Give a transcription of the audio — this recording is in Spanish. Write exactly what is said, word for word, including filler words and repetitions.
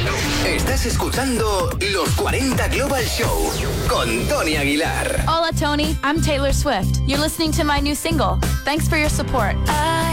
Estás escuchando Los cuarenta Global Show con Tony Aguilar. Hola, Tony. I'm Taylor Swift. You're listening to my new single. Thanks for your support. I